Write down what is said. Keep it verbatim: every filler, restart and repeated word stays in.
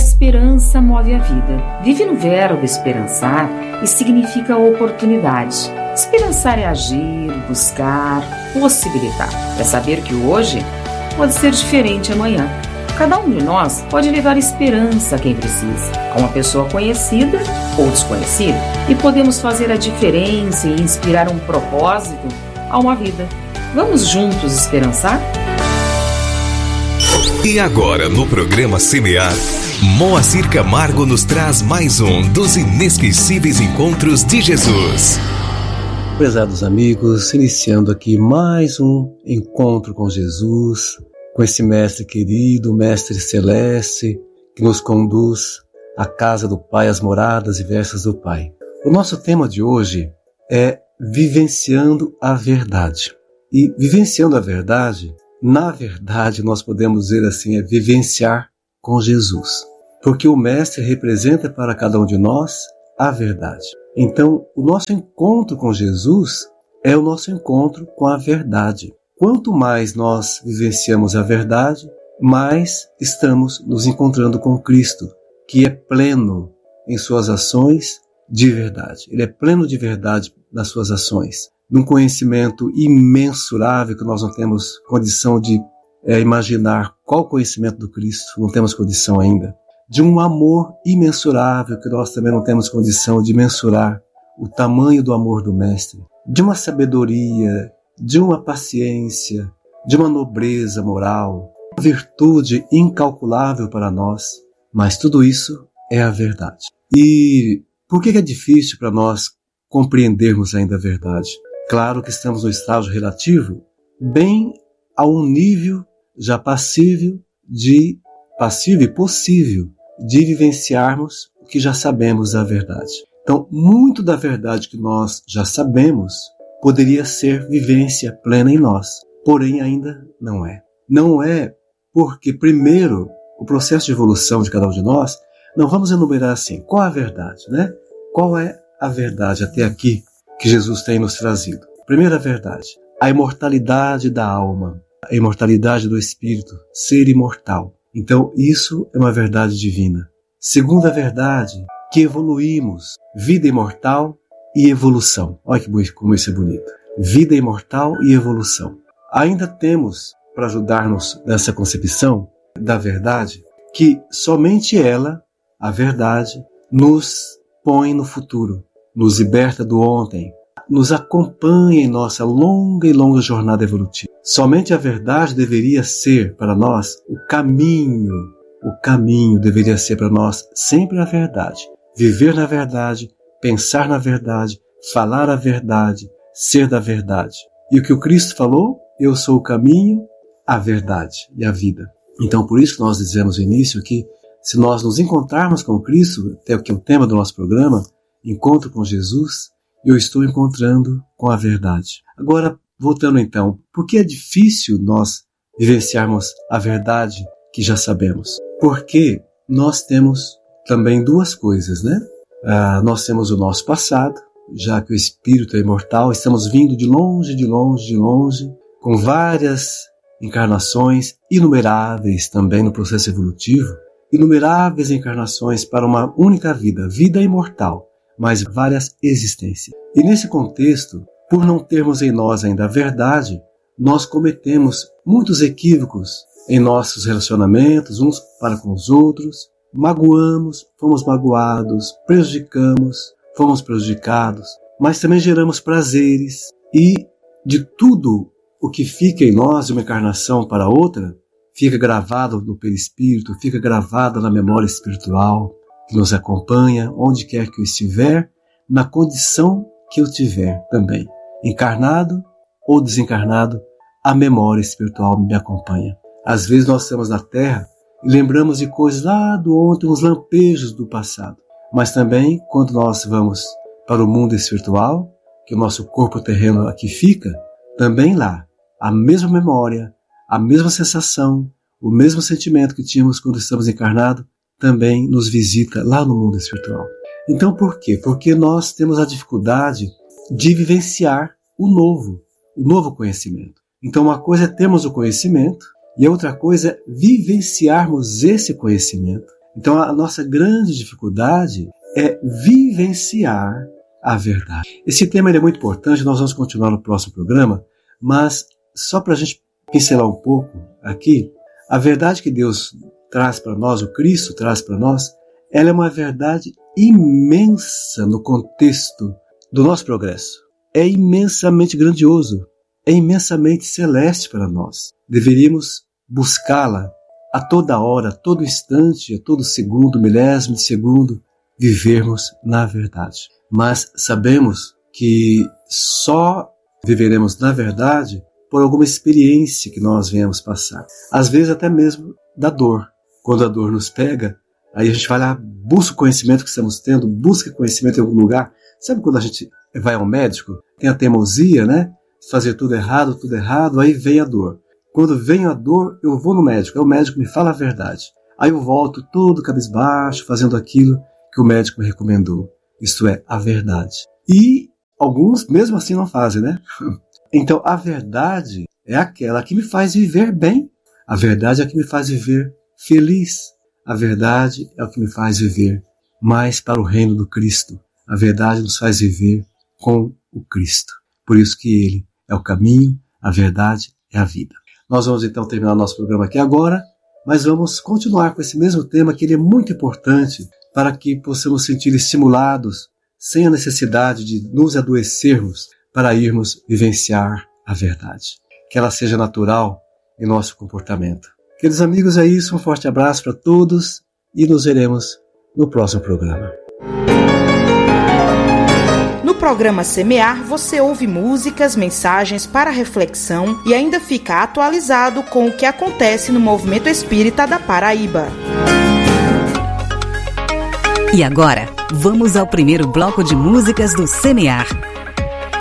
esperança move a vida. Vive no verbo esperançar e significa oportunidade. Esperançar é agir, buscar, possibilitar. É saber que hoje pode ser diferente amanhã. Cada um de nós pode levar esperança a quem precisa, a uma pessoa conhecida ou desconhecida, e podemos fazer a diferença e inspirar um propósito a uma vida. Vamos juntos esperançar? E agora, no programa Semear, Moacir Camargo nos traz mais um dos inesquecíveis encontros de Jesus. Prezados amigos, iniciando aqui mais um encontro com Jesus, com esse mestre querido, mestre celeste, que nos conduz à casa do Pai, às moradas diversas do Pai. O nosso tema de hoje é vivenciando a verdade. E vivenciando a verdade, na verdade, nós podemos dizer assim, é vivenciar com Jesus. Porque o mestre representa para cada um de nós a verdade. Então, o nosso encontro com Jesus é o nosso encontro com a verdade. Quanto mais nós vivenciamos a verdade, mais estamos nos encontrando com Cristo, que é pleno em suas ações de verdade. Ele é pleno de verdade nas suas ações. Num conhecimento imensurável que nós não temos condição de é, imaginar qual o conhecimento do Cristo, não temos condição ainda. De um amor imensurável que nós também não temos condição de mensurar o tamanho do amor do Mestre. De uma sabedoria, de uma paciência, de uma nobreza moral, uma virtude incalculável para nós. Mas tudo isso é a verdade. E por que é difícil para nós compreendermos ainda a verdade? Claro que estamos no estágio relativo, bem a um nível já passível de passível e possível de vivenciarmos o que já sabemos da verdade. Então, muito da verdade que nós já sabemos poderia ser vivência plena em nós, porém ainda não é. Não é porque, primeiro, o processo de evolução de cada um de nós, não vamos enumerar assim, qual é a verdade, né? Qual é a verdade até aqui que Jesus tem nos trazido? Primeira verdade, a imortalidade da alma, a imortalidade do espírito, ser imortal. Então, isso é uma verdade divina. Segunda verdade, que evoluímos, vida imortal e evolução. Olha que como isso é bonito. Vida imortal e evolução. Ainda temos, para ajudar-nos nessa concepção da verdade, que somente ela, a verdade, nos põe no futuro, nos liberta do ontem, nos acompanha em nossa longa e longa jornada evolutiva. Somente a verdade deveria ser para nós o caminho, o caminho deveria ser para nós sempre a verdade. Viver na verdade, pensar na verdade, falar a verdade, ser da verdade. E o que o Cristo falou? Eu sou o caminho, a verdade e a vida. Então, por isso que nós dizemos no início que se nós nos encontrarmos com Cristo, até o que é o tema do nosso programa, encontro com Jesus, eu estou encontrando com a verdade. Agora, voltando então, por que é difícil nós vivenciarmos a verdade que já sabemos? Porque nós temos também duas coisas, né? Ah, nós temos o nosso passado, já que o espírito é imortal, estamos vindo de longe, de longe, de longe, com várias encarnações, inumeráveis também no processo evolutivo, inumeráveis encarnações para uma única vida, vida imortal, mas várias existências. E nesse contexto, por não termos em nós ainda a verdade, nós cometemos muitos equívocos em nossos relacionamentos, uns para com os outros, magoamos, fomos magoados, prejudicamos, fomos prejudicados, mas também geramos prazeres, e de tudo o que fica em nós de uma encarnação para outra, fica gravado no perispírito, fica gravado na memória espiritual, que nos acompanha onde quer que eu estiver, na condição que eu tiver também. Encarnado ou desencarnado, a memória espiritual me acompanha. Às vezes nós estamos na Terra e lembramos de coisas lá do ontem, uns lampejos do passado. Mas também, quando nós vamos para o mundo espiritual, que o nosso corpo terreno aqui fica, também lá, a mesma memória, a mesma sensação, o mesmo sentimento que tínhamos quando estamos encarnados, também nos visita lá no mundo espiritual. Então por quê? Porque nós temos a dificuldade de vivenciar o novo, o novo conhecimento. Então uma coisa é termos o conhecimento e a outra coisa é vivenciarmos esse conhecimento. Então a nossa grande dificuldade é vivenciar a verdade. Esse tema ele é muito importante, nós vamos continuar no próximo programa, mas só para a gente pincelar um pouco aqui, a verdade que Deus traz para nós, o Cristo traz para nós, ela é uma verdade imensa no contexto do nosso progresso. É imensamente grandioso, é imensamente celeste para nós. Deveríamos buscá-la a toda hora, a todo instante, a todo segundo, milésimo de segundo, vivermos na verdade. Mas sabemos que só viveremos na verdade por alguma experiência que nós venhamos passar. Às vezes até mesmo da dor. Quando a dor nos pega, aí a gente vai lá, busca o conhecimento que estamos tendo, busca conhecimento em algum lugar. Sabe quando a gente vai ao médico, tem a teimosia, né? Fazer tudo errado, tudo errado, aí vem a dor. Quando vem a dor, eu vou no médico, aí o médico me fala a verdade. Aí eu volto todo cabisbaixo, fazendo aquilo que o médico me recomendou. Isto é, a verdade. E alguns mesmo assim não fazem, né? Então a verdade é aquela que me faz viver bem. A verdade é a que me faz viver feliz. A verdade é o que me faz viver mais para o reino do Cristo. A verdade nos faz viver com o Cristo. Por isso que Ele é o caminho, a verdade é a vida. Nós vamos então terminar nosso programa aqui agora, mas vamos continuar com esse mesmo tema que ele é muito importante para que possamos sentir estimulados sem a necessidade de nos adoecermos para irmos vivenciar a verdade. Que ela seja natural em nosso comportamento. Queridos amigos, é isso. Um forte abraço para todos e nos veremos no próximo programa. No programa Semear, você ouve músicas, mensagens para reflexão e ainda fica atualizado com o que acontece no movimento espírita da Paraíba. E agora, vamos ao primeiro bloco de músicas do Semear.